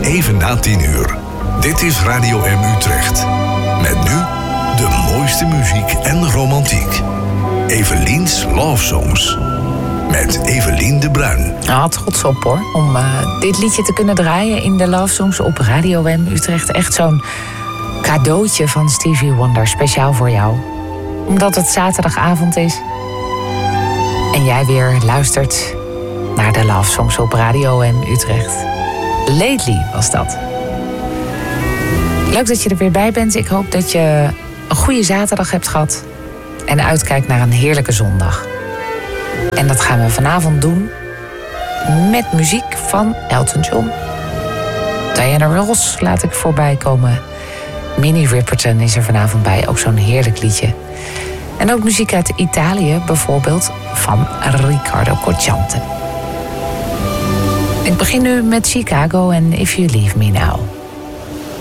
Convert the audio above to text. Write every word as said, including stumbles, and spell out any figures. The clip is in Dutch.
even na tien uur. Dit is Radio M Utrecht. Met nu de mooiste muziek en romantiek. Evelien's Love Songs. Met Evelien de Bruin. Nou, trots op hoor, om uh, dit liedje te kunnen draaien in de Love Songs op Radio M Utrecht. Echt zo'n cadeautje van Stevie Wonder, speciaal voor jou. Omdat het zaterdagavond is. En jij weer luistert naar de Love Songs op Radio M Utrecht. Lately was dat. Leuk dat je er weer bij bent. Ik hoop dat je een goede zaterdag hebt gehad. En uitkijkt naar een heerlijke zondag. En dat gaan we vanavond doen met muziek van Elton John. Diana Ross laat ik voorbij komen. Minnie Riperton is er vanavond bij, ook zo'n heerlijk liedje. En ook muziek uit Italië, bijvoorbeeld van Riccardo Cocciante. Ik begin nu met Chicago en If You Leave Me Now.